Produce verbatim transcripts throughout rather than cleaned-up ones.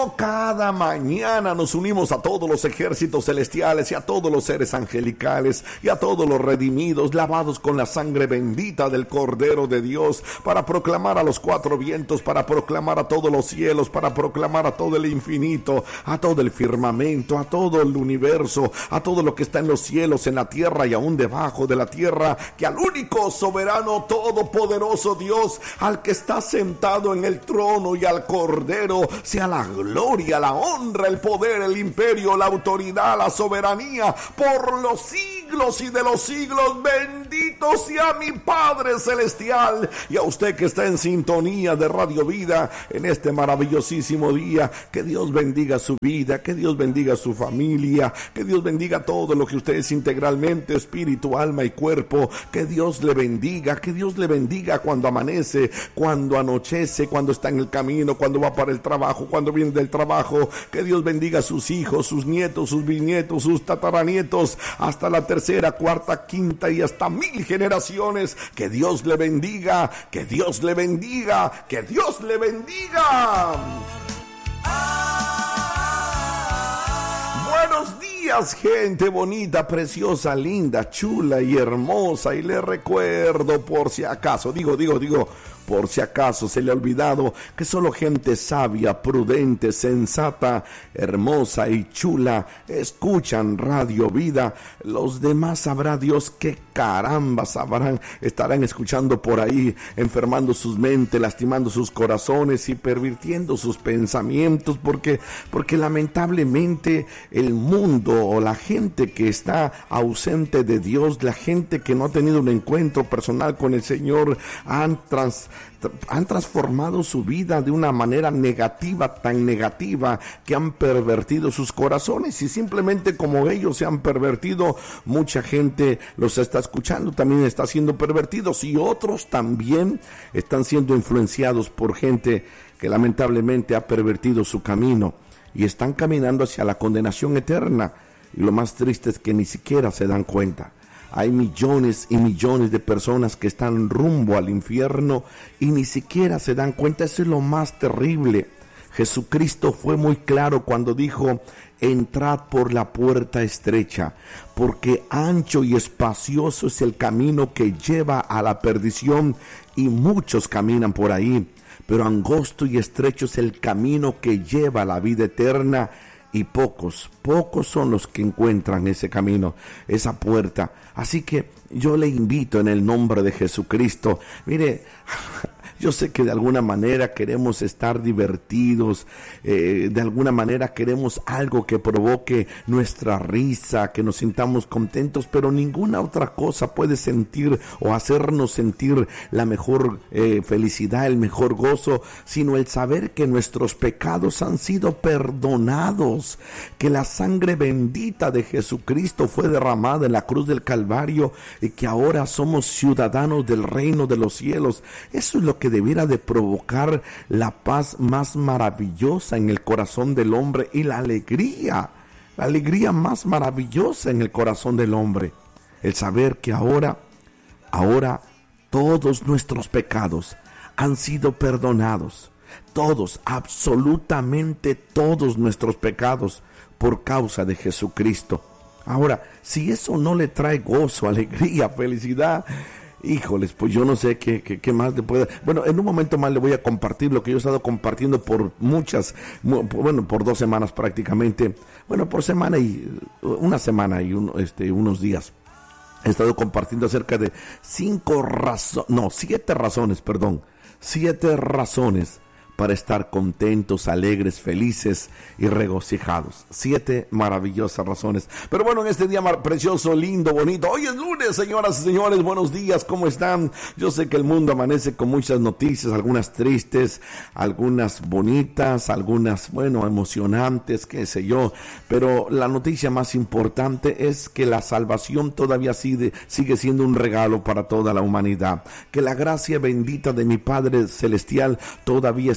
como cada mañana nos unimos a todos los ejércitos celestiales y a todos los seres angelicales y a todos los redimidos, lavados con la sangre bendita del Cordero de Dios, para proclamar a los cuatro vientos, para proclamar a todos los cielos, para proclamar a todo el infinito, a todo el firmamento, a todo el universo, a todo lo que está en los cielos, en la tierra y aún debajo de la tierra, que al único soberano todopoderoso Dios, al que está sentado en el trono y al Cordero, sea la gloria, la honra, el poder, el imperio, la autoridad, la soberanía por los siglos y de los siglos. Bendito sea mi Padre celestial, y a usted que está en sintonía de Radio Vida en este maravillosísimo día. Que Dios bendiga su vida, que Dios bendiga su familia, que Dios bendiga todo lo que usted es integralmente, espíritu, alma y cuerpo. Que Dios le bendiga, que Dios le bendiga cuando amanece, cuando anochece, cuando está en el camino, cuando va para el trabajo, cuando viene del trabajo. Que Dios bendiga a sus hijos, sus nietos, sus bisnietos, sus tataranietos, hasta la tercera, cuarta, quinta y hasta mil generaciones. Que Dios le bendiga, que Dios le bendiga, que Dios le bendiga. Buenos días, gente bonita, preciosa, linda, chula y hermosa. Y le recuerdo, por si acaso, digo, digo, digo, por si acaso se le ha olvidado, que solo gente sabia, prudente, sensata, hermosa y chula escuchan Radio Vida. Los demás sabrá Dios qué caramba sabrán, estarán escuchando por ahí, enfermando sus mentes, lastimando sus corazones y pervirtiendo sus pensamientos, porque, porque lamentablemente el mundo o la gente que está ausente de Dios, la gente que no ha tenido un encuentro personal con el Señor, han trans han transformado su vida de una manera negativa, tan negativa, que han pervertido sus corazones, y simplemente como ellos se han pervertido, mucha gente los está escuchando, también está siendo pervertidos, y otros también están siendo influenciados por gente que lamentablemente ha pervertido su camino y están caminando hacia la condenación eterna, y lo más triste es que ni siquiera se dan cuenta. Hay millones y millones de personas que están rumbo al infierno y ni siquiera se dan cuenta. Eso es lo más terrible. Jesucristo fue muy claro cuando dijo: entrad por la puerta estrecha, porque ancho y espacioso es el camino que lleva a la perdición, y muchos caminan por ahí, pero angosto y estrecho es el camino que lleva a la vida eterna, y pocos, pocos son los que encuentran ese camino, esa puerta. Así que yo le invito en el nombre de Jesucristo. Mire, yo sé que de alguna manera queremos estar divertidos, eh, de alguna manera queremos algo que provoque nuestra risa, que nos sintamos contentos, pero ninguna otra cosa puede sentir o hacernos sentir la mejor eh, felicidad, el mejor gozo, sino el saber que nuestros pecados han sido perdonados, que la sangre bendita de Jesucristo fue derramada en la cruz del Calvario y que ahora somos ciudadanos del reino de los cielos. Eso es lo que debiera de provocar la paz más maravillosa en el corazón del hombre y la alegría, la alegría más maravillosa en el corazón del hombre. El saber que ahora, ahora todos nuestros pecados han sido perdonados. Todos, absolutamente todos nuestros pecados por causa de Jesucristo. Ahora, si eso no le trae gozo, alegría, felicidad, híjoles, pues yo no sé qué, qué, qué más le puede. Bueno, en un momento más le voy a compartir lo que yo he estado compartiendo por muchas, bueno, por dos semanas prácticamente. Bueno, por semana y una semana y un, este, unos días. He estado compartiendo acerca de cinco razones, no, siete razones, perdón, siete razones para estar contentos, alegres, felices y regocijados. Siete maravillosas razones. Pero bueno, en este día precioso, lindo, bonito. Hoy es lunes, señoras y señores. Buenos días, ¿cómo están? Yo sé que el mundo amanece con muchas noticias, algunas tristes, algunas bonitas, algunas, bueno, emocionantes, qué sé yo. Pero la noticia más importante es que la salvación todavía sigue, sigue siendo un regalo para toda la humanidad. Que la gracia bendita de mi Padre Celestial todavía está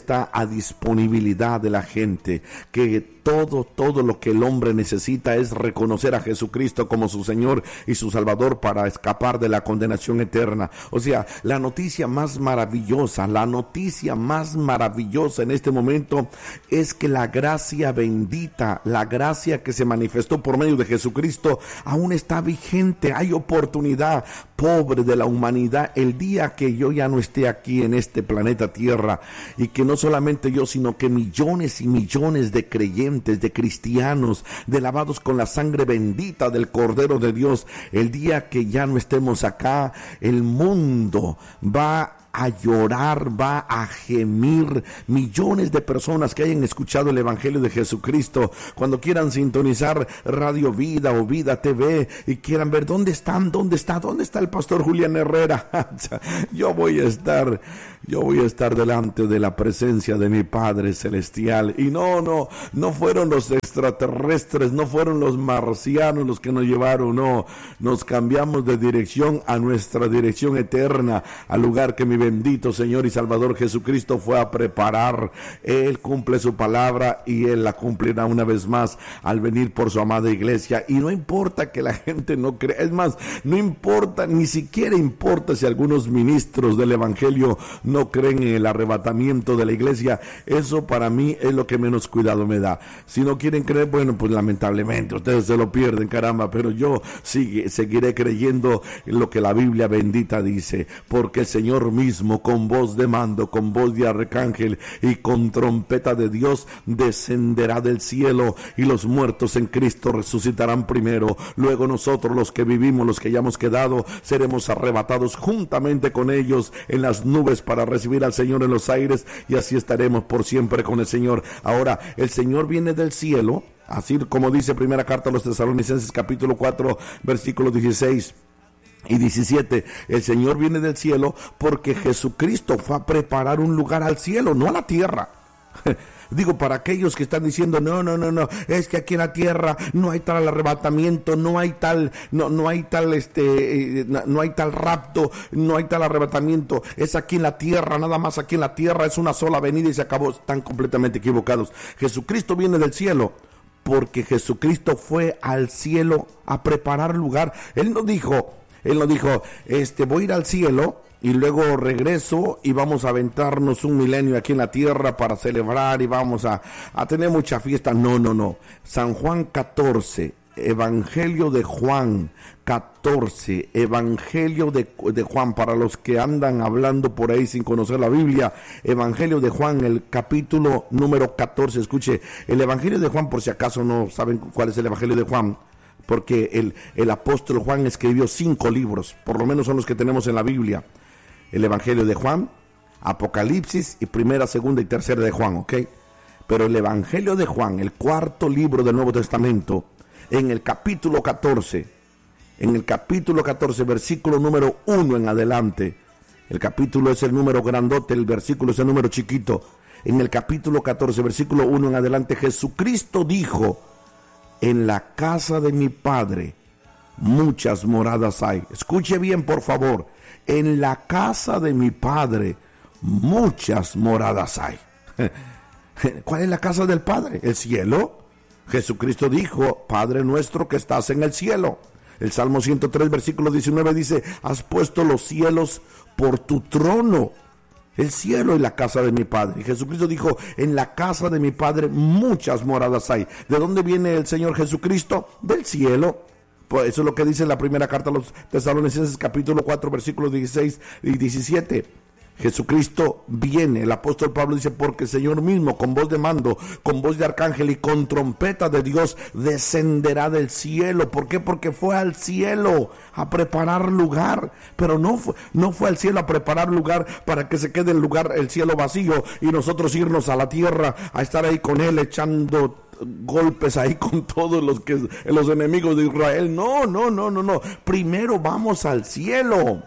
está a disponibilidad de la gente, que todo, todo lo que el hombre necesita es reconocer a Jesucristo como su Señor y su Salvador para escapar de la condenación eterna. O sea, la noticia más maravillosa, la noticia más maravillosa en este momento es que la gracia bendita, la gracia que se manifestó por medio de Jesucristo aún está vigente. Hay oportunidad, pobre de la humanidad, el día que yo ya no esté aquí en este planeta Tierra, y que no solamente yo, sino que millones y millones de creyentes, de cristianos, de lavados con la sangre bendita del Cordero de Dios, el día que ya no estemos acá, el mundo va a llorar, va a gemir. Millones de personas que hayan escuchado el Evangelio de Jesucristo, cuando quieran sintonizar Radio Vida o Vida T V y quieran ver dónde están, dónde está, dónde está el pastor Julián Herrera, yo voy a estar, yo voy a estar delante de la presencia de mi Padre Celestial. Y no, no, no fueron los extraterrestres, no fueron los marcianos los que nos llevaron, no, nos cambiamos de dirección a nuestra dirección eterna, al lugar que mi bendito Señor y Salvador Jesucristo fue a preparar. Él cumple su palabra y Él la cumplirá una vez más al venir por su amada iglesia. Y no importa que la gente no crea, es más, no importa, ni siquiera importa si algunos ministros del Evangelio no creen en el arrebatamiento de la iglesia. Eso para mí es lo que menos cuidado me da. Si no quieren creer, bueno, pues lamentablemente ustedes se lo pierden, caramba, pero yo sigue, seguiré creyendo en lo que la Biblia bendita dice, porque el Señor mismo con voz de mando, con voz de arcángel y con trompeta de Dios descenderá del cielo, y los muertos en Cristo resucitarán primero. Luego nosotros, los que vivimos, los que hayamos quedado, seremos arrebatados juntamente con ellos en las nubes para recibir al Señor en los aires, y así estaremos por siempre con el Señor. Ahora, el Señor viene del cielo, así como dice primera carta a los Tesalonicenses capítulo cuatro versículos dieciséis y diecisiete, el Señor viene del cielo porque Jesucristo fue a preparar un lugar al cielo, no a la tierra. Digo, para aquellos que están diciendo, no, no, no, no, es que aquí en la tierra no hay tal arrebatamiento, no hay tal, no, no hay tal, este, eh, no hay tal rapto, no hay tal arrebatamiento, es aquí en la tierra, nada más aquí en la tierra, es una sola venida y se acabó. Están completamente equivocados. Jesucristo viene del cielo porque Jesucristo fue al cielo a preparar lugar. Él no dijo, Él no dijo, este, voy a ir al cielo y luego regreso y vamos a aventarnos un milenio aquí en la tierra para celebrar y vamos a, a tener mucha fiesta. No, no, no. San Juan catorce, Evangelio de Juan catorce, Evangelio de, de Juan, para los que andan hablando por ahí sin conocer la Biblia, Evangelio de Juan, el capítulo número catorce. Escuche, el Evangelio de Juan, por si acaso no saben cuál es el Evangelio de Juan, porque el, el apóstol Juan escribió cinco libros, por lo menos son los que tenemos en la Biblia. El Evangelio de Juan, Apocalipsis y primera, segunda y tercera de Juan, ¿ok? Pero el Evangelio de Juan, el cuarto libro del Nuevo Testamento, en el capítulo catorce, en el capítulo catorce, versículo número uno en adelante, el capítulo es el número grandote, el versículo es el número chiquito. En el capítulo catorce, versículo uno en adelante, Jesucristo dijo, en la casa de mi Padre muchas moradas hay. Escuche bien, por favor. En la casa de mi Padre muchas moradas hay. ¿Cuál es la casa del Padre? ¿El cielo? Jesucristo dijo, Padre nuestro que estás en el cielo. El Salmo ciento tres, versículo diecinueve dice, has puesto los cielos por tu trono. El cielo y la casa de mi Padre. Y Jesucristo dijo, en la casa de mi Padre muchas moradas hay. ¿De dónde viene el Señor Jesucristo? Del cielo. Pues eso es lo que dice la primera carta a los Tesalonicenses capítulo cuatro versículos dieciséis y diecisiete. Jesucristo viene, el apóstol Pablo dice, porque el Señor mismo con voz de mando, con voz de arcángel y con trompeta de Dios descenderá del cielo. ¿Por qué? Porque fue al cielo a preparar lugar, pero no fue, no fue al cielo a preparar lugar para que se quede el lugar, el cielo vacío y nosotros irnos a la tierra a estar ahí con él echando golpes ahí con todos los que los enemigos de Israel. No, no, no, no, no. Primero vamos al cielo.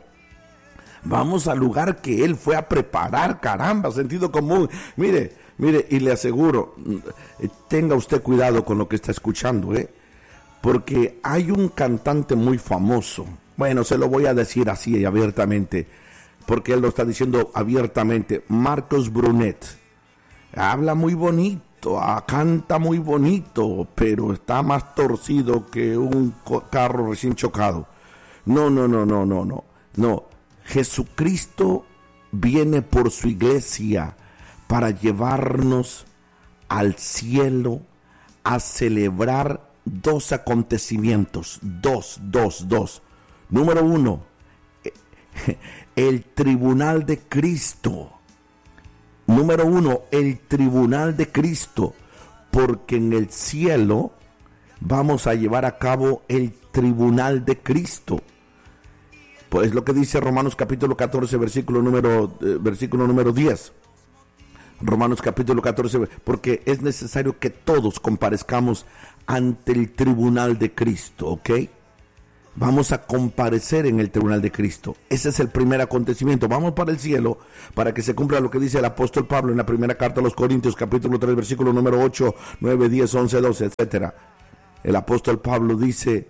Vamos al lugar que él fue a preparar, caramba, sentido común. Mire, mire, y le aseguro, tenga usted cuidado con lo que está escuchando, ¿eh? Porque hay un cantante muy famoso. Bueno, se lo voy a decir así y abiertamente, porque él lo está diciendo abiertamente. Marcos Brunet. habla muy bonito, ah, canta muy bonito, pero está más torcido que un carro recién chocado. No, no, no, no, no, no, no. Jesucristo viene por su iglesia para llevarnos al cielo a celebrar dos acontecimientos, dos, dos, dos. Número uno, el tribunal de Cristo. Número uno, el tribunal de Cristo, porque en el cielo vamos a llevar a cabo el tribunal de Cristo. Pues lo que dice Romanos capítulo catorce, versículo número, eh, versículo número diez. Romanos capítulo catorce, porque es necesario que todos comparezcamos ante el tribunal de Cristo, ¿ok? Vamos a comparecer en el tribunal de Cristo. Ese es el primer acontecimiento. Vamos para el cielo para que se cumpla lo que dice el apóstol Pablo en la primera carta a los Corintios, capítulo tres, versículo número ocho, nueve, diez, once, doce, etcétera. El apóstol Pablo dice: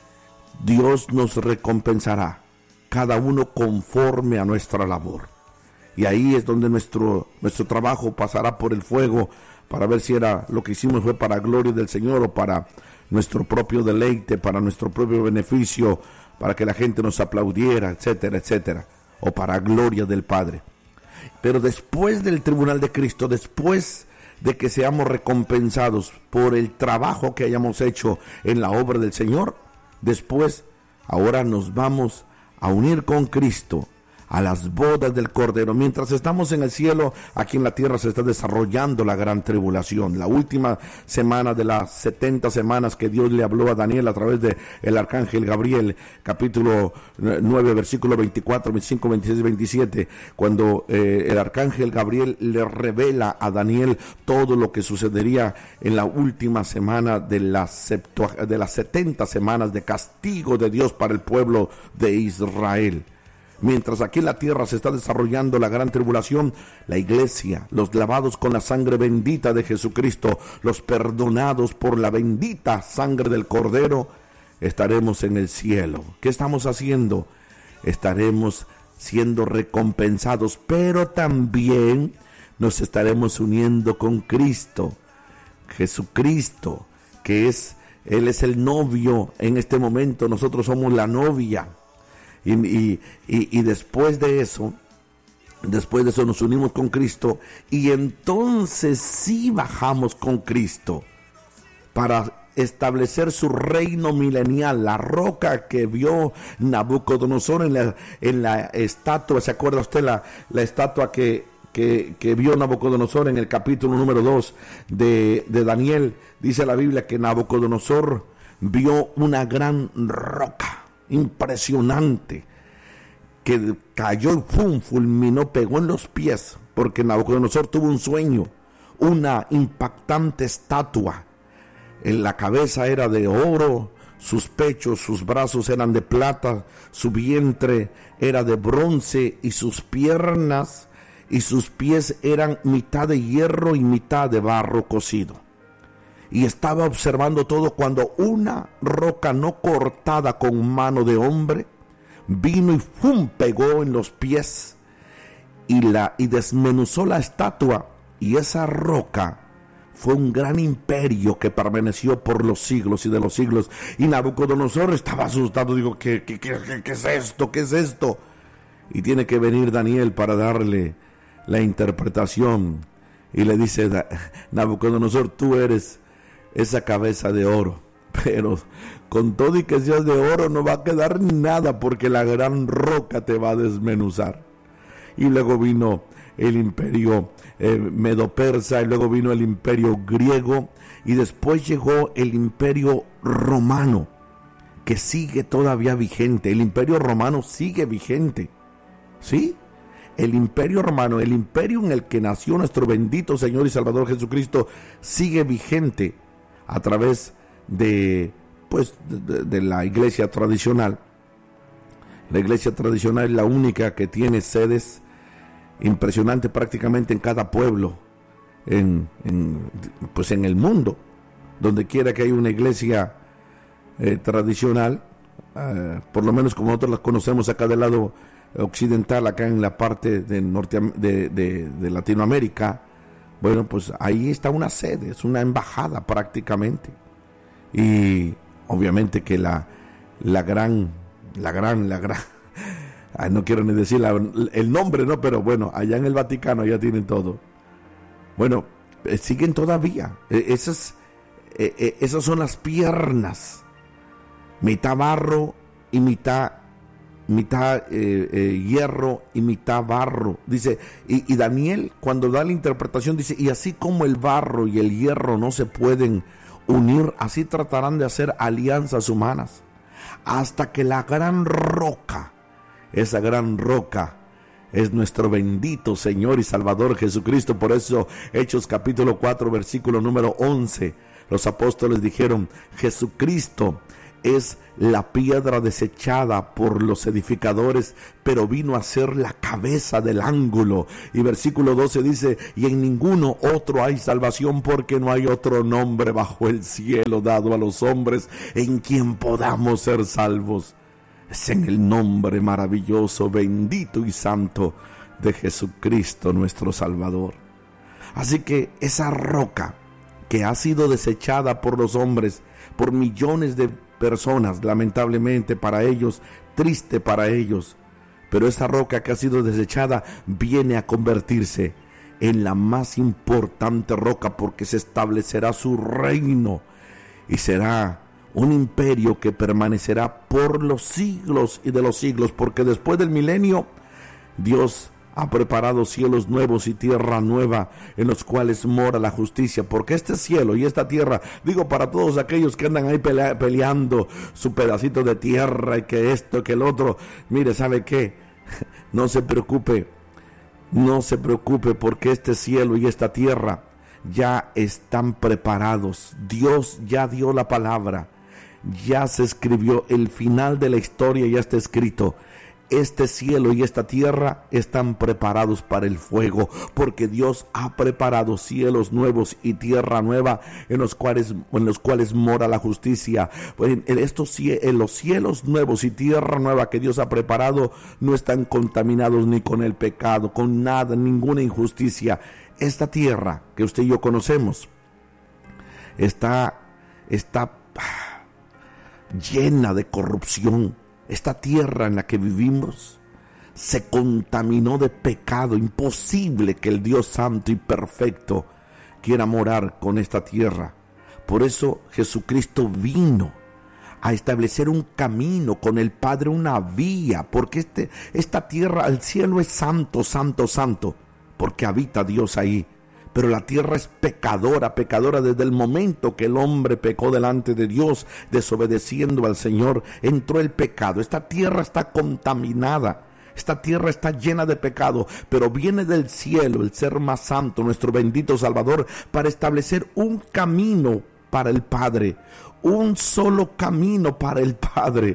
Dios nos recompensará, cada uno conforme a nuestra labor. Y ahí es donde nuestro, nuestro trabajo pasará por el fuego para ver si era lo que hicimos fue para gloria del Señor o para nuestro propio deleite, para nuestro propio beneficio, para que la gente nos aplaudiera, etcétera, etcétera, o para gloria del Padre. Pero después del tribunal de Cristo, después de que seamos recompensados por el trabajo que hayamos hecho en la obra del Señor, después, ahora nos vamos a unir con Cristo a las bodas del Cordero. Mientras estamos en el cielo, aquí en la tierra se está desarrollando la gran tribulación. La última semana de las setenta semanas que Dios le habló a Daniel a través de el arcángel Gabriel, capítulo nueve, versículo veinticuatro, veinticinco, veintiséis, veintisiete, cuando eh, el arcángel Gabriel le revela a Daniel todo lo que sucedería en la última semana de las, septua, de las setenta semanas de castigo de Dios para el pueblo de Israel. Mientras aquí en la tierra se está desarrollando la gran tribulación, la iglesia, los lavados con la sangre bendita de Jesucristo, los perdonados por la bendita sangre del Cordero, estaremos en el cielo. ¿Qué estamos haciendo? Estaremos siendo recompensados, pero también nos estaremos uniendo con Cristo. Jesucristo, que es, Él es el novio en este momento, nosotros somos la novia. Y, y, y, y después de eso, después de eso nos unimos con Cristo y entonces sí bajamos con Cristo para establecer su reino milenial, la roca que vio Nabucodonosor en la, en la estatua. ¿Se acuerda usted la, la estatua que, que, que vio Nabucodonosor en el capítulo número dos de, de Daniel? Dice la Biblia que Nabucodonosor vio una gran roca impresionante que cayó y ¡pum!, fulminó, pegó en los pies, porque Nabucodonosor tuvo un sueño, una impactante estatua. En la cabeza era de oro, sus pechos, sus brazos eran de plata, su vientre era de bronce y sus piernas y sus pies eran mitad de hierro y mitad de barro cocido. Y estaba observando todo cuando una roca no cortada con mano de hombre vino y ¡fum!, pegó en los pies y, la, y desmenuzó la estatua. Y esa roca fue un gran imperio que permaneció por los siglos y de los siglos. Y Nabucodonosor estaba asustado. Digo, ¿qué, qué, qué, qué es esto? ¿Qué es esto? Y tiene que venir Daniel para darle la interpretación. Y le dice: Nabucodonosor, tú eres esa cabeza de oro, pero con todo y que seas de oro no va a quedar nada, porque la gran roca te va a desmenuzar. Y luego vino el imperio eh, medo-persa, y luego vino el imperio griego, y después llegó el imperio romano, que sigue todavía vigente. El imperio romano sigue vigente, ¿sí? El imperio romano, el imperio en el que nació nuestro bendito Señor y Salvador Jesucristo, sigue vigente a través de, pues, de, de la iglesia tradicional. La iglesia tradicional es la única que tiene sedes impresionantes prácticamente en cada pueblo, en, en, pues en el mundo. Donde quiera que haya una iglesia eh, tradicional, eh, por lo menos como nosotros la conocemos acá del lado occidental, acá en la parte de, Norte, de, de, de Latinoamérica, Bueno, pues ahí está una sede, es una embajada prácticamente. Y obviamente que la, la gran, la gran, la gran, ay, no quiero ni decir la, el nombre, no, pero bueno, allá en el Vaticano ya tienen todo. Bueno, eh, siguen todavía. Eh, esas, eh, eh, esas son las piernas, mitad barro y mitad, mitad eh, eh, hierro y mitad barro. Dice, y, y Daniel cuando da la interpretación dice, y así como el barro y el hierro no se pueden unir, así tratarán de hacer alianzas humanas, hasta que la gran roca, esa gran roca es nuestro bendito Señor y Salvador Jesucristo. Por eso Hechos capítulo cuatro versículo número once, los apóstoles dijeron, Jesucristo es la piedra desechada por los edificadores, pero vino a ser la cabeza del ángulo. Y versículo doce dice, y en ninguno otro hay salvación, porque no hay otro nombre bajo el cielo dado a los hombres en quien podamos ser salvos. Es en el nombre maravilloso, bendito y santo de Jesucristo nuestro Salvador. Así que esa roca que ha sido desechada por los hombres, por millones de personas, lamentablemente para ellos, triste para ellos, pero esa roca que ha sido desechada viene a convertirse en la más importante roca, porque se establecerá su reino y será un imperio que permanecerá por los siglos y de los siglos, porque después del milenio Dios ha preparado cielos nuevos y tierra nueva en los cuales mora la justicia, porque este cielo y esta tierra, digo para todos aquellos que andan ahí pelea, peleando su pedacito de tierra y que esto, que el otro, mire, ¿sabe qué? No se preocupe, no se preocupe, porque este cielo y esta tierra ya están preparados. Dios ya dio la palabra, ya se escribió, el final de la historia ya está escrito. Este cielo y esta tierra están preparados para el fuego, porque Dios ha preparado cielos nuevos y tierra nueva en los cuales, en los cuales mora la justicia. Pues en estos en los cielos nuevos y tierra nueva que Dios ha preparado no están contaminados ni con el pecado, con nada, ninguna injusticia. Esta tierra que usted y yo conocemos está, está llena de corrupción. Esta tierra en la que vivimos se contaminó de pecado. Imposible que el Dios santo y perfecto quiera morar con esta tierra. Por eso Jesucristo vino a establecer un camino con el Padre, una vía, porque este, esta tierra, el cielo es santo, santo, santo, porque habita Dios ahí. Pero la tierra es pecadora, pecadora desde el momento que el hombre pecó delante de Dios, desobedeciendo al Señor, entró el pecado. Esta tierra está contaminada, esta tierra está llena de pecado, pero viene del cielo el ser más santo, nuestro bendito Salvador, para establecer un camino para el Padre, un solo camino para el Padre.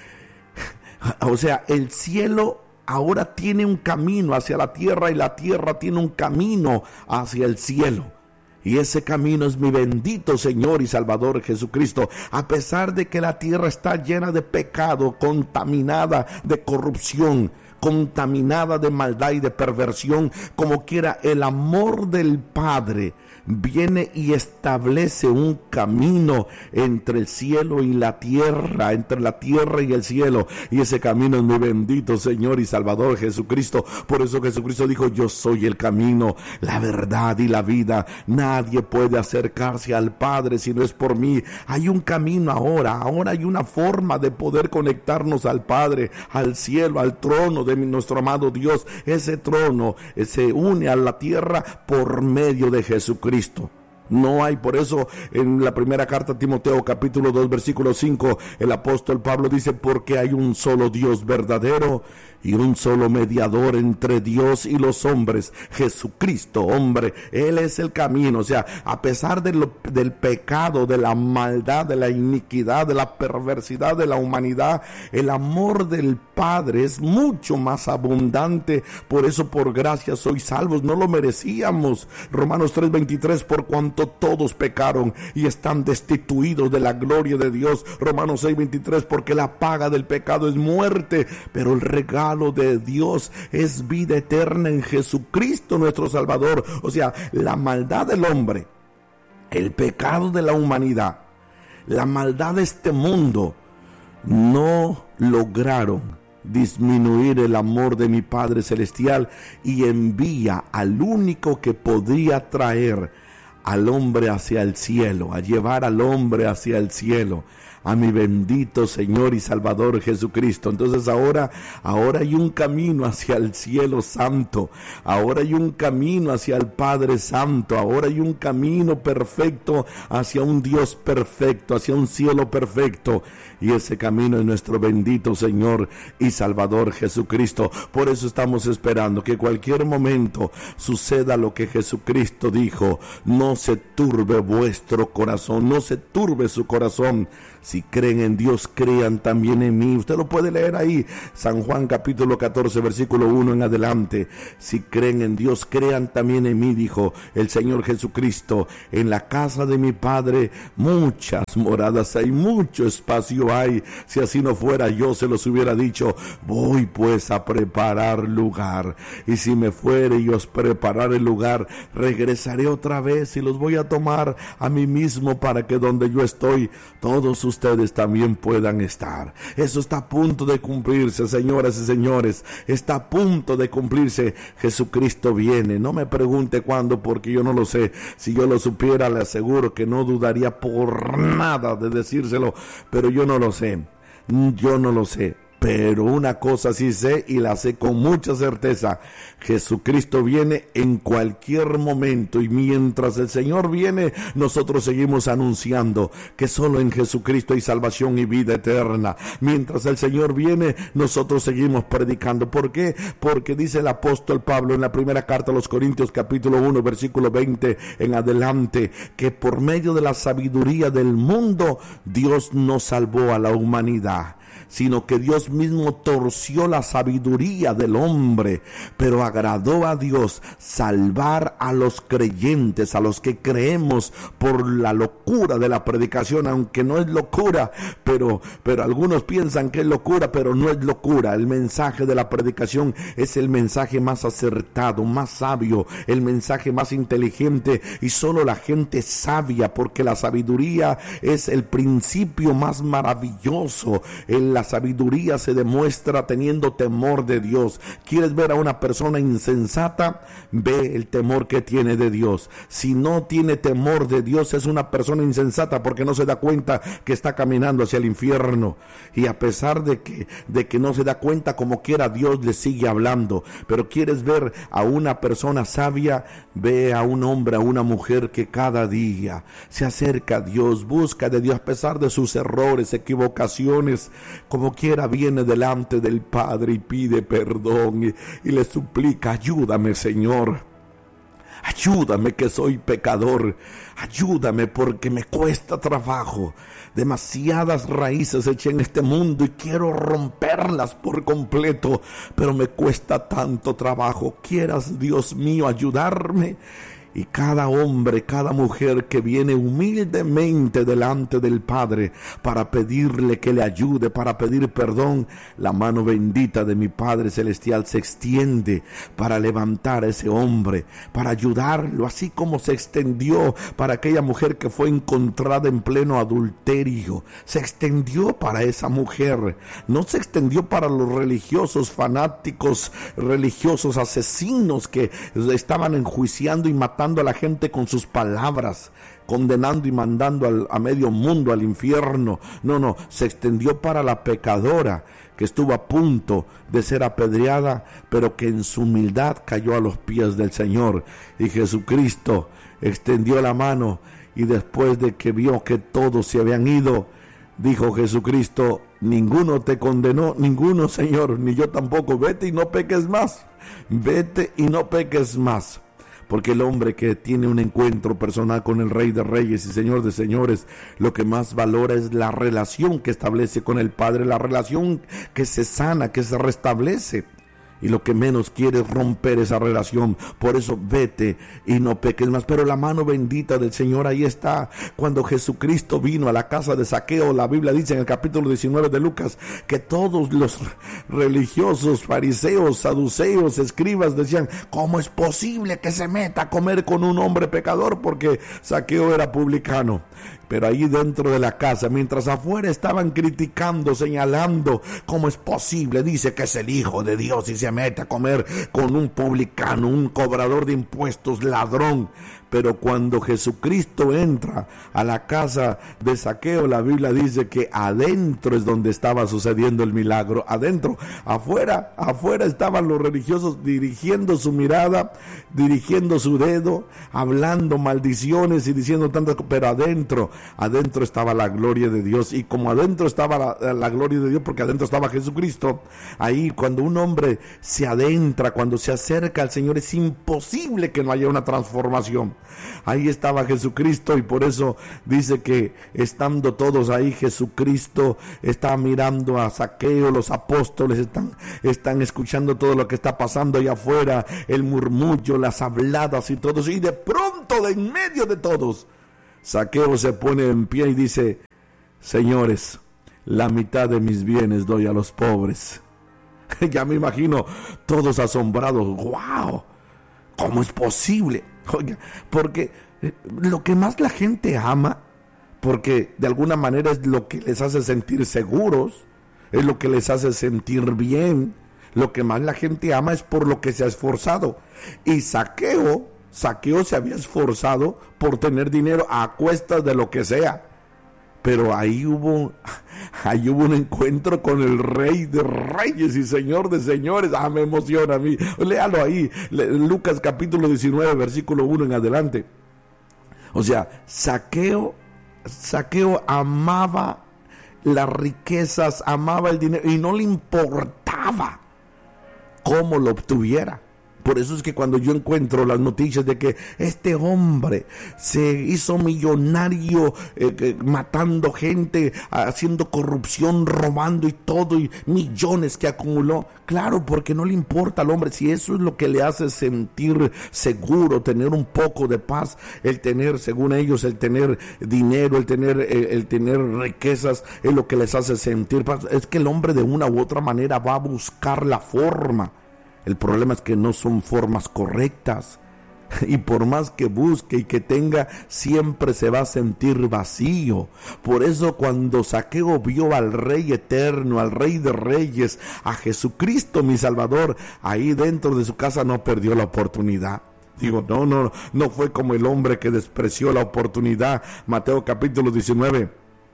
O sea, el cielo ahora tiene un camino hacia la tierra y la tierra tiene un camino hacia el cielo. Y ese camino es mi bendito Señor y Salvador Jesucristo. A pesar de que la tierra está llena de pecado, contaminada de corrupción, contaminada de maldad y de perversión, como quiera, el amor del Padre viene y establece un camino entre el cielo y la tierra, entre la tierra y el cielo, y ese camino es mi bendito Señor y Salvador Jesucristo. Por eso Jesucristo dijo, yo soy el camino, la verdad y la vida. Nadie puede acercarse al Padre si no es por mí. Hay un camino ahora, ahora hay una forma de poder conectarnos al Padre, al cielo, al trono de nuestro amado Dios. Ese trono se une a la tierra por medio de Jesucristo. No hay, por eso en la primera carta a Timoteo capítulo dos versículo cinco el apóstol Pablo dice, porque hay un solo Dios verdadero y un solo mediador entre Dios y los hombres, Jesucristo hombre. Él es el camino. O sea, a pesar de lo, del pecado, de la maldad, de la iniquidad, de la perversidad de la humanidad, el amor del Padre es mucho más abundante. Por eso por gracia sois salvos, no lo merecíamos. Romanos tres veintitrés, por cuanto todos pecaron y están destituidos de la gloria de Dios. Romanos seis veintitrés, porque la paga del pecado es muerte, pero el regalo regalo de Dios es vida eterna en Jesucristo nuestro Salvador. O sea, la maldad del hombre, el pecado de la humanidad, la maldad de este mundo no lograron disminuir el amor de mi Padre Celestial, y envía al único que podría traer al hombre hacia el cielo, a llevar al hombre hacia el cielo, a mi bendito Señor y Salvador Jesucristo. Entonces ahora, ahora hay un camino hacia el cielo santo, ahora hay un camino hacia el Padre Santo, ahora hay un camino perfecto hacia un Dios perfecto, hacia un cielo perfecto, y ese camino es nuestro bendito Señor y Salvador Jesucristo. Por eso estamos esperando que cualquier momento suceda lo que Jesucristo dijo: no se turbe vuestro corazón, no se turbe su corazón. Si creen en Dios, crean también en mí. Usted lo puede leer ahí, San Juan capítulo catorce, versículo uno en adelante. Si creen en Dios, crean también en mí, dijo el Señor Jesucristo. En la casa de mi Padre muchas moradas hay, mucho espacio hay. Si así no fuera, yo se los hubiera dicho. Voy pues a preparar lugar, y si me fuere y os preparar el lugar, regresaré otra vez y los voy a tomar a mí mismo, para que donde yo estoy, todos ustedes también puedan estar. Eso está a punto de cumplirse, señoras y señores, está a punto de cumplirse. Jesucristo viene. No me pregunte cuándo, porque yo no lo sé. Si yo lo supiera, le aseguro que no dudaría por nada de decírselo, pero yo no lo sé, yo no lo sé. Pero una cosa sí sé, y la sé con mucha certeza: Jesucristo viene en cualquier momento, y mientras el Señor viene, nosotros seguimos anunciando que solo en Jesucristo hay salvación y vida eterna. Mientras el Señor viene, nosotros seguimos predicando. ¿Por qué? Porque dice el apóstol Pablo en la primera carta a los Corintios capítulo uno versículo veinte en adelante, que por medio de la sabiduría del mundo Dios no salvó a la humanidad, sino que Dios mismo torció la sabiduría del hombre. Pero agradó a Dios salvar a los creyentes, a los que creemos, por la locura de la predicación, aunque no es locura, pero, pero algunos piensan que es locura, pero no es locura. El mensaje de la predicación es el mensaje más acertado, más sabio, el mensaje más inteligente, y solo la gente sabia, porque la sabiduría es el principio más maravilloso. En la sabiduría se demuestra teniendo temor de Dios. ¿Quieres ver a una persona insensata? Ve el temor que tiene de Dios. Si no tiene temor de Dios, es una persona insensata, porque no se da cuenta que está caminando hacia el infierno. Y a pesar de que, de que no se da cuenta, como quiera, Dios le sigue hablando. Pero ¿quieres ver a una persona sabia? Ve a un hombre, a una mujer que cada día se acerca a Dios, busca de Dios a pesar de sus errores, equivocaciones. Como quiera, viene delante del Padre y pide perdón, y, y le suplica: ayúdame, Señor, ayúdame, que soy pecador, ayúdame porque me cuesta trabajo. Demasiadas raíces eché en este mundo y quiero romperlas por completo, pero me cuesta tanto trabajo. Quieras, Dios mío, ayudarme. Y cada hombre, cada mujer que viene humildemente delante del Padre para pedirle que le ayude, para pedir perdón, la mano bendita de mi Padre Celestial se extiende para levantar a ese hombre, para ayudarlo, así como se extendió para aquella mujer que fue encontrada en pleno adulterio. Se extendió para esa mujer, no se extendió para los religiosos fanáticos, religiosos asesinos que estaban enjuiciando y matando a la gente con sus palabras, condenando y mandando al, a medio mundo al infierno. No, no, se extendió para la pecadora que estuvo a punto de ser apedreada, pero que en su humildad cayó a los pies del Señor. Y Jesucristo extendió la mano, y después de que vio que todos se habían ido, dijo Jesucristo: ninguno te condenó, ninguno, Señor, ni yo tampoco. Vete y no peques más, vete y no peques más. Porque el hombre que tiene un encuentro personal con el Rey de Reyes y Señor de Señores, lo que más valora es la relación que establece con el Padre, la relación que se sana, que se restablece. Y lo que menos quiere es romper esa relación. Por eso vete y no peques más. Pero la mano bendita del Señor ahí está. Cuando Jesucristo vino a la casa de Zaqueo, la Biblia dice en el capítulo diecinueve de Lucas, que todos los religiosos, fariseos, saduceos, escribas decían, ¿cómo es posible que se meta a comer con un hombre pecador? Porque Zaqueo era publicano. Pero ahí dentro de la casa, mientras afuera estaban criticando, señalando, ¿cómo es posible? Dice que es el Hijo de Dios y se mete a comer con un publicano, un cobrador de impuestos, ladrón. Pero cuando Jesucristo entra a la casa de Zaqueo, la Biblia dice que adentro es donde estaba sucediendo el milagro. Adentro, afuera, afuera estaban los religiosos dirigiendo su mirada, dirigiendo su dedo, hablando maldiciones y diciendo tantas cosas. Pero adentro, adentro estaba la gloria de Dios. Y como adentro estaba la, la gloria de Dios, porque adentro estaba Jesucristo, ahí cuando un hombre se adentra, cuando se acerca al Señor, es imposible que no haya una transformación. Ahí estaba Jesucristo, y por eso dice que estando todos ahí, Jesucristo está mirando a Zaqueo, los apóstoles están, están escuchando todo lo que está pasando allá afuera, el murmullo, las habladas y todo eso, y de pronto, de en medio de todos, Zaqueo se pone en pie y dice, señores, la mitad de mis bienes doy a los pobres. Ya me imagino todos asombrados. ¡Wow! ¿Cómo es posible? Oiga, porque lo que más la gente ama, porque de alguna manera es lo que les hace sentir seguros, es lo que les hace sentir bien, lo que más la gente ama es por lo que se ha esforzado. Y Zaqueo, Zaqueo se había esforzado por tener dinero a cuestas de lo que sea. Pero ahí hubo, ahí hubo un encuentro con el Rey de Reyes y Señor de Señores. Ah, me emociona a mí. Léalo ahí, Lucas capítulo diecinueve, versículo uno en adelante. O sea, Zaqueo, Zaqueo amaba las riquezas, amaba el dinero y no le importaba cómo lo obtuviera. Por eso es que cuando yo encuentro las noticias de que este hombre se hizo millonario eh, eh, matando gente, haciendo corrupción, robando y todo, y millones que acumuló, claro, porque no le importa al hombre. Si eso es lo que le hace sentir seguro, tener un poco de paz, el tener, según ellos, el tener dinero, el tener, el, el tener riquezas, es lo que les hace sentir paz. Es que el hombre de una u otra manera va a buscar la forma. El problema es que no son formas correctas, y por más que busque y que tenga, siempre se va a sentir vacío. Por eso cuando Zaqueo vio al Rey eterno, al Rey de Reyes, a Jesucristo mi Salvador, ahí dentro de su casa no perdió la oportunidad. Digo, no, no, no fue como el hombre que despreció la oportunidad. Mateo capítulo diecinueve.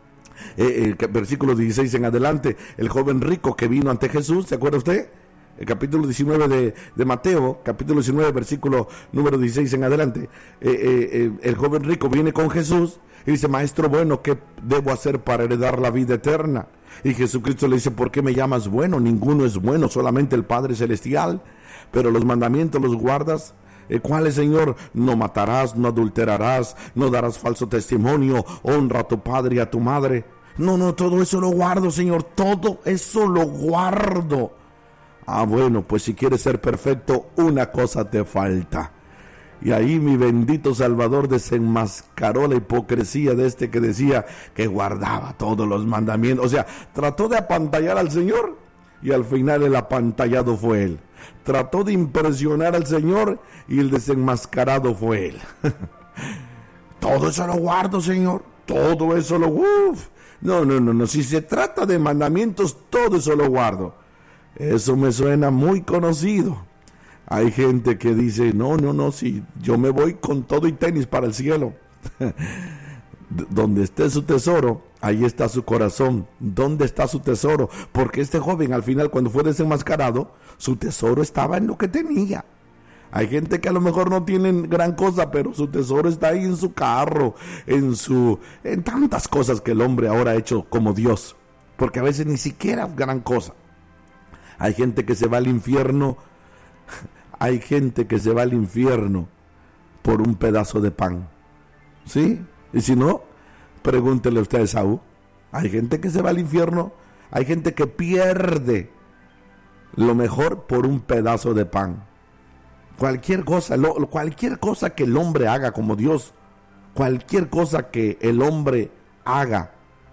Eh, eh, versículo dieciséis en adelante, el joven rico que vino ante Jesús, ¿se acuerda usted? El capítulo diecinueve de, de Mateo, capítulo diecinueve, versículo número dieciséis en adelante. Eh, eh, eh, el joven rico viene con Jesús y dice, maestro bueno, ¿qué debo hacer para heredar la vida eterna? Y Jesucristo le dice, ¿por qué me llamas bueno? Ninguno es bueno, solamente el Padre Celestial. Pero los mandamientos los guardas. Eh, ¿Cuál es, Señor? No matarás, no adulterarás, no darás falso testimonio, honra a tu padre y a tu madre. No, no, todo eso lo guardo, Señor, todo eso lo guardo. Ah, bueno, pues si quieres ser perfecto, una cosa te falta. Y ahí mi bendito Salvador desenmascaró la hipocresía de este que decía que guardaba todos los mandamientos. O sea, trató de apantallar al Señor y al final el apantallado fue él. Trató de impresionar al Señor y el desenmascarado fue él. Todo eso lo guardo, Señor. Todo eso lo... Uf. No, no, no, no. Si se trata de mandamientos, todo eso lo guardo. Eso me suena muy conocido. Hay gente que dice, no, no, no, si yo me voy con todo y tenis para el cielo. Donde esté su tesoro, ahí está su corazón. ¿Dónde está su tesoro? Porque este joven al final, cuando fue desenmascarado, su tesoro estaba en lo que tenía. Hay gente que a lo mejor no tienen gran cosa, pero su tesoro está ahí en su carro, en su, en tantas cosas que el hombre ahora ha hecho como Dios. Porque a veces ni siquiera gran cosa. Hay gente que se va al infierno, hay gente que se va al infierno por un pedazo de pan, ¿sí? Y si no, pregúntele usted a Esaú. Hay gente que se va al infierno, hay gente que pierde lo mejor por un pedazo de pan. Cualquier cosa, lo, cualquier cosa que el hombre haga como Dios, cualquier cosa que el hombre haga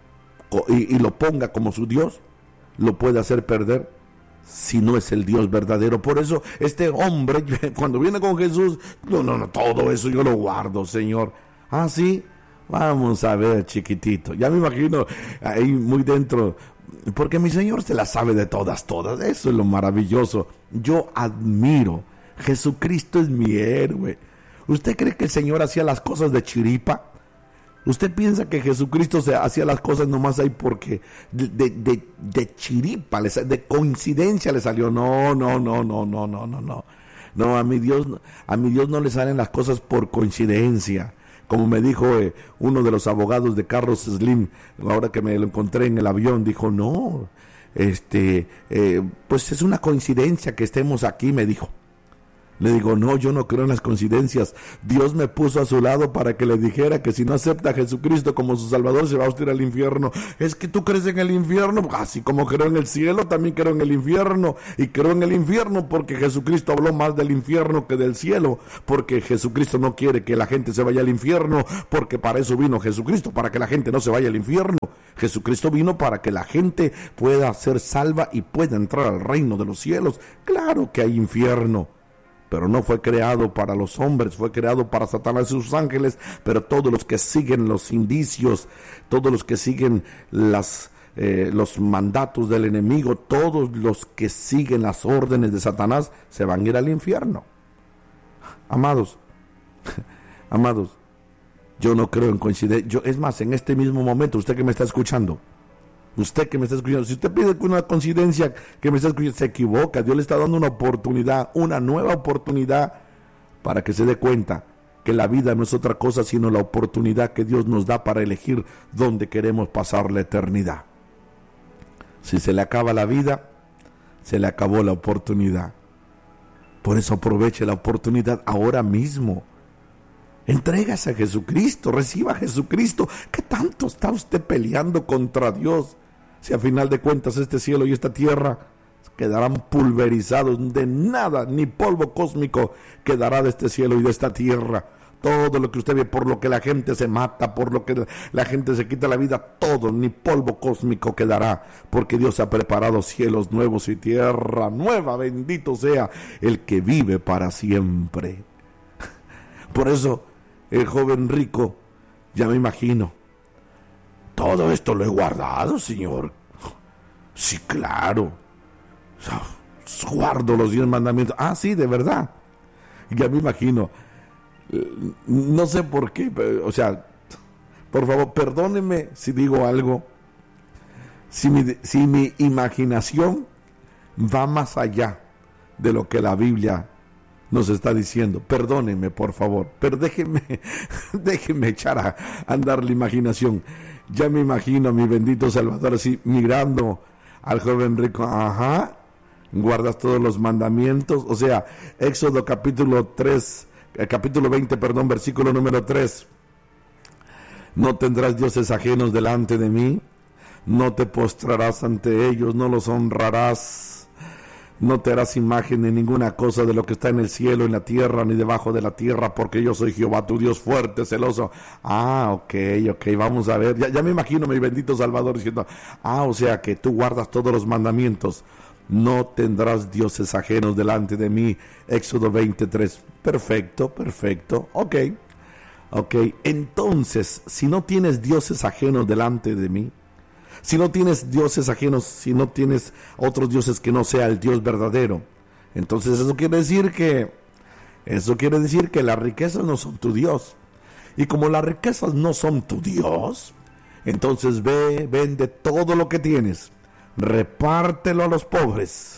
y, y lo ponga como su Dios, lo puede hacer perder si no es el Dios verdadero. Por eso este hombre, cuando viene con Jesús, no, no, no, todo eso yo lo guardo, Señor. Ah, sí, vamos a ver, chiquitito. Ya me imagino ahí muy dentro, porque mi Señor se la sabe de todas, todas. Eso es lo maravilloso. Yo admiro. Jesucristo es mi héroe. ¿Usted cree que el Señor hacía las cosas de chiripa? ¿Usted piensa que Jesucristo se hacía las cosas nomás ahí porque de, de, de, de chiripa, de coincidencia le salió? No, no, no, no, no, no, no, no. No, a mi Dios, a mi Dios no le salen las cosas por coincidencia. Como me dijo eh, uno de los abogados de Carlos Slim, ahora que me lo encontré en el avión, dijo, no, este, eh, pues es una coincidencia que estemos aquí, me dijo. Le digo, no, yo no creo en las coincidencias. Dios me puso a su lado para que le dijera que si no acepta a Jesucristo como su Salvador, se va a usted al infierno. Es que tú crees en el infierno, así como creo en el cielo, también creo en el infierno. Y creo en el infierno porque Jesucristo habló más del infierno que del cielo. Porque Jesucristo no quiere que la gente se vaya al infierno, porque para eso vino Jesucristo, para que la gente no se vaya al infierno. Jesucristo vino para que la gente pueda ser salva y pueda entrar al reino de los cielos. Claro que hay infierno, pero no fue creado para los hombres, fue creado para Satanás y sus ángeles. Pero todos los que siguen los indicios, todos los que siguen las, eh, los mandatos del enemigo, todos los que siguen las órdenes de Satanás, se van a ir al infierno. Amados, amados, yo no creo en coincidencia. Yo, es más, en este mismo momento, usted que me está escuchando, usted que me está escuchando, si usted pide una coincidencia que me está escuchando, se equivoca. Dios le está dando una oportunidad, una nueva oportunidad, para que se dé cuenta que la vida no es otra cosa sino la oportunidad que Dios nos da para elegir dónde queremos pasar la eternidad. Si se le acaba la vida, se le acabó la oportunidad. Por eso aproveche la oportunidad ahora mismo. Entrégase a Jesucristo, reciba a Jesucristo. ¿Qué tanto está usted peleando contra Dios? Si a final de cuentas este cielo y esta tierra quedarán pulverizados, de nada, ni polvo cósmico quedará de este cielo y de esta tierra. Todo lo que usted ve, por lo que la gente se mata, por lo que la gente se quita la vida, todo, ni polvo cósmico quedará, porque Dios ha preparado cielos nuevos y tierra nueva. Bendito sea el que vive para siempre. Por eso el joven rico, ya me imagino, todo esto lo he guardado, Señor. Sí, claro. Guardo los diez mandamientos. Ah, sí, de verdad. Ya me imagino. No sé por qué, pero, o sea, por favor, perdóneme si digo algo. Si mi, si mi imaginación va más allá de lo que la Biblia nos está diciendo, perdónenme por favor, pero déjenme, déjenme echar a andar la imaginación. Ya me imagino a mi bendito Salvador así mirando al joven rico. Ajá, guardas todos los mandamientos. O sea, Éxodo capítulo tres, eh, capítulo veinte, perdón, versículo número tres. No tendrás dioses ajenos delante de mí, no te postrarás ante ellos, no los honrarás. No te harás imagen de ninguna cosa de lo que está en el cielo, en la tierra, ni debajo de la tierra, porque yo soy Jehová, tu Dios fuerte, celoso. Ah, ok, ok, vamos a ver. Ya, ya me imagino mi bendito Salvador diciendo, ah, o sea que tú guardas todos los mandamientos. No tendrás dioses ajenos delante de mí. Éxodo veintitrés. Perfecto, perfecto. Ok, ok. Entonces, si no tienes dioses ajenos delante de mí, si no tienes dioses ajenos, si no tienes otros dioses que no sea el Dios verdadero, entonces eso quiere decir que, eso quiere decir que las riquezas no son tu Dios. Y como las riquezas no son tu Dios, entonces ve, vende todo lo que tienes, repártelo a los pobres,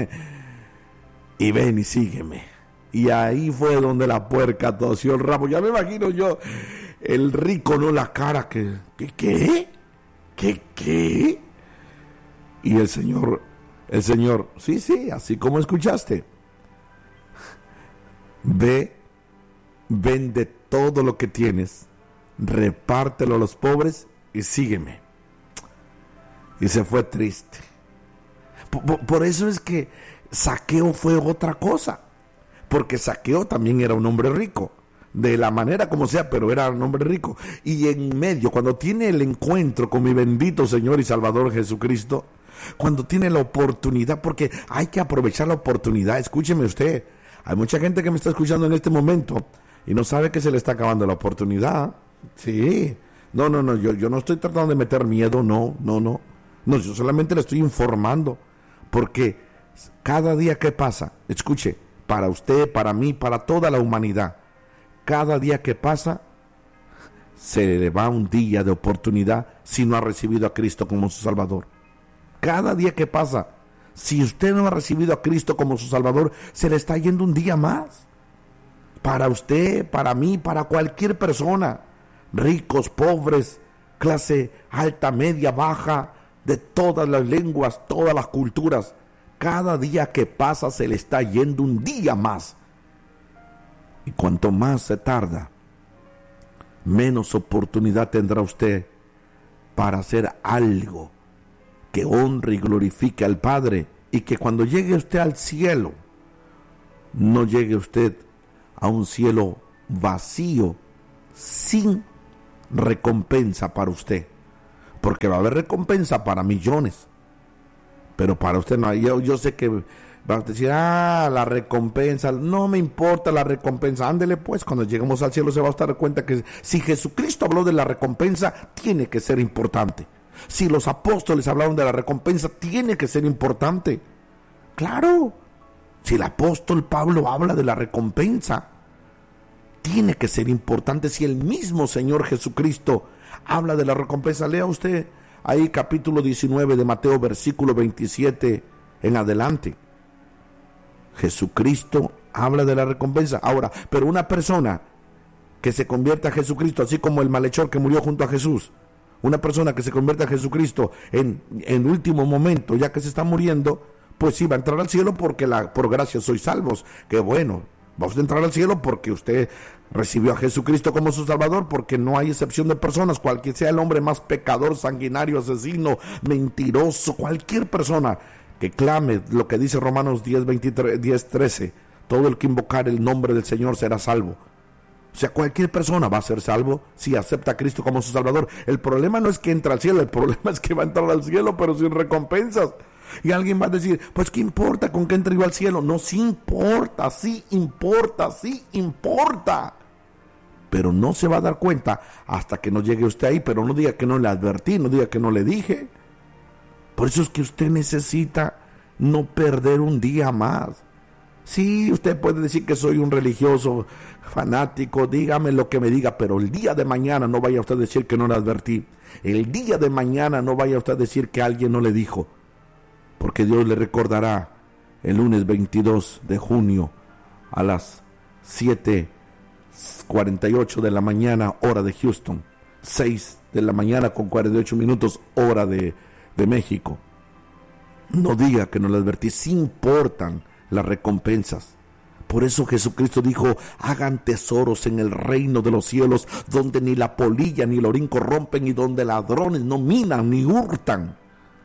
y ven y sígueme. Y ahí fue donde la puerca tosió el rabo. Ya me imagino yo, el rico, no, la cara que, ¿qué? ¿Qué? ¿Qué? ¿Qué? Y el Señor, el Señor, sí, sí, así como escuchaste. Ve, vende todo lo que tienes, repártelo a los pobres y sígueme. Y se fue triste. Por, por eso es que Zaqueo fue otra cosa, porque Zaqueo también era un hombre rico, de la manera como sea, pero era un hombre rico. Y en medio, cuando tiene el encuentro con mi bendito Señor y Salvador Jesucristo, cuando tiene la oportunidad, porque hay que aprovechar la oportunidad. Escúcheme usted, hay mucha gente que me está escuchando en este momento y no sabe que se le está acabando la oportunidad. Sí, no, no, no, yo, yo no estoy tratando de meter miedo, no, no, no, no, yo solamente le estoy informando, porque cada día que pasa, escuche, para usted, para mí, para toda la humanidad, cada día que pasa, se le va un día de oportunidad si no ha recibido a Cristo como su Salvador. Cada día que pasa, si usted no ha recibido a Cristo como su Salvador, se le está yendo un día más. Para usted, para mí, para cualquier persona, ricos, pobres, clase alta, media, baja, de todas las lenguas, todas las culturas, cada día que pasa se le está yendo un día más. Y cuanto más se tarda, menos oportunidad tendrá usted para hacer algo que honre y glorifique al Padre, y que cuando llegue usted al cielo, no llegue usted a un cielo vacío, sin recompensa para usted, porque va a haber recompensa para millones, pero para usted no. Yo, yo sé que va a decir, ah, la recompensa, no me importa la recompensa. Ándele pues, cuando lleguemos al cielo se va a dar cuenta que si Jesucristo habló de la recompensa, tiene que ser importante. Si los apóstoles hablaron de la recompensa, tiene que ser importante. Claro, si el apóstol Pablo habla de la recompensa, tiene que ser importante. Si el mismo Señor Jesucristo habla de la recompensa, lea usted ahí capítulo diecinueve de Mateo, versículo veintisiete en adelante. Jesucristo habla de la recompensa. Ahora, pero una persona que se convierta a Jesucristo, así como el malhechor que murió junto a Jesús, una persona que se convierta a Jesucristo en, en último momento, ya que se está muriendo, pues sí va a entrar al cielo porque la, por gracia sois salvos. Qué bueno, vamos a entrar al cielo porque usted recibió a Jesucristo como su Salvador, porque no hay excepción de personas, cualquier sea el hombre más pecador, sanguinario, asesino, mentiroso, cualquier persona que clame lo que dice Romanos diez, veintitrés, diez, trece, todo el que invocar el nombre del Señor será salvo. O sea, cualquier persona va a ser salvo si acepta a Cristo como su Salvador. El problema no es que entra al cielo, el problema es que va a entrar al cielo pero sin recompensas. Y alguien va a decir, pues ¿qué importa con que entre yo al cielo? No, sí importa, sí importa, sí importa. Pero no se va a dar cuenta hasta que no llegue usted ahí. Pero no diga que no le advertí, no diga que no le dije. Por eso es que usted necesita no perder un día más. Sí, usted puede decir que soy un religioso fanático, dígame lo que me diga, pero el día de mañana no vaya usted a decir que no le advertí. El día de mañana no vaya usted a decir que alguien no le dijo, porque Dios le recordará el lunes veintidós de junio a las siete cuarenta y ocho de la mañana, hora de Houston, seis de la mañana con cuarenta y ocho minutos, hora de, de México. No diga que no le advertí, sí importan las recompensas. Por eso Jesucristo dijo, hagan tesoros en el reino de los cielos, donde ni la polilla ni el orín corrompen, y donde ladrones no minan ni hurtan.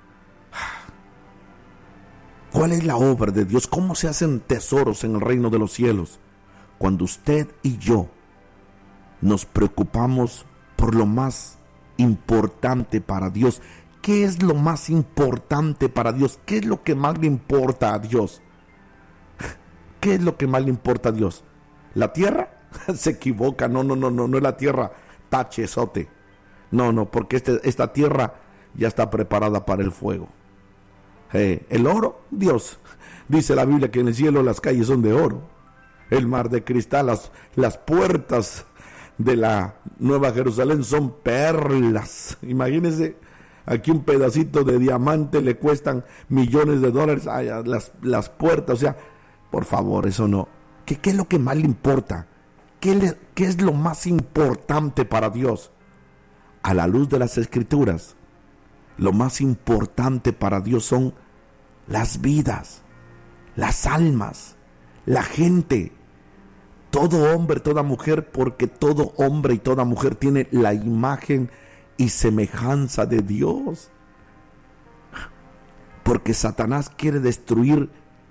¿Cuál es la obra de Dios? ¿Cómo se hacen tesoros en el reino de los cielos? Cuando usted y yo nos preocupamos por lo más importante para Dios. ¿Qué es lo más importante para Dios? ¿Qué es lo que más le importa a Dios? ¿Qué es lo que más le importa a Dios? ¿La tierra? Se equivoca, no, no, no, no, no es la tierra, tachezote. No, no, porque este, esta tierra ya está preparada para el fuego. Eh, el oro, Dios. Dice la Biblia que en el cielo las calles son de oro, el mar de cristal, las, las puertas de la Nueva Jerusalén son perlas. Imagínense, aquí un pedacito de diamante le cuestan millones de dólares. Ay, las, las puertas, o sea, por favor, eso no. ¿Qué, qué es lo que más le importa? ¿Qué, le, ¿Qué es lo más importante para Dios? A la luz de las Escrituras, lo más importante para Dios son las vidas, las almas, la gente, todo hombre, toda mujer, porque todo hombre y toda mujer tiene la imagen y semejanza de Dios. Porque Satanás quiere destruir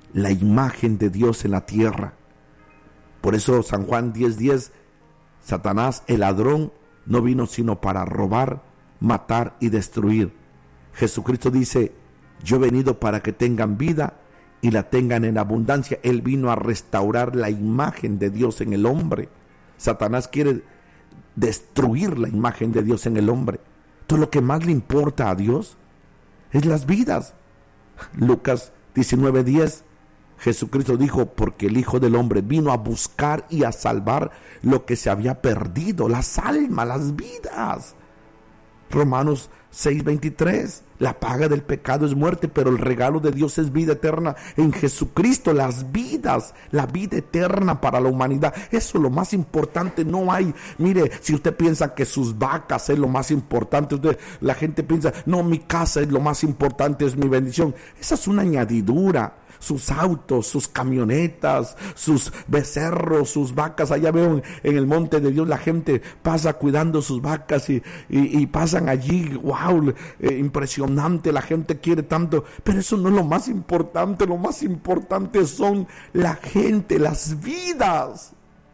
la imagen de Dios en la tierra. Por eso San Juan diez diez, Satanás, el ladrón, no vino sino para robar, matar y destruir. Jesucristo dice, yo he venido para que tengan vida y la tengan en abundancia. Él vino a restaurar la imagen de Dios en el hombre. Satanás quiere destruir la imagen de Dios en el hombre. Todo lo que más le importa a Dios es las vidas. Lucas diecinueve diez, Jesucristo dijo, porque el Hijo del Hombre vino a buscar y a salvar lo que se había perdido, las almas, las vidas. Romanos seis veintitrés, la paga del pecado es muerte, pero el regalo de Dios es vida eterna en Jesucristo, las vidas, la vida eterna para la humanidad. Eso es lo más importante. No hay, mire, si usted piensa que sus vacas es lo más importante, usted, la gente piensa, no, mi casa es lo más importante, es mi bendición. Esa es una añadidura. Sus autos, sus camionetas, sus becerros, sus vacas. Allá veo en, en el monte de Dios, la gente pasa cuidando sus vacas y, y, y pasan allí, wow, eh, impresionante, la gente quiere tanto, pero eso no es lo más importante. Lo más importante son la gente, las vidas.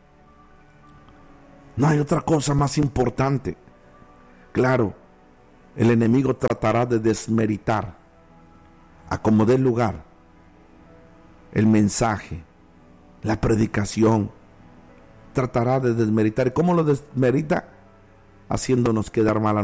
No hay otra cosa más importante. Claro, el enemigo tratará de desmeritar, a como dé lugar, el mensaje, la predicación. Tratará de desmeritar. ¿Cómo lo desmerita? Haciéndonos quedar mal a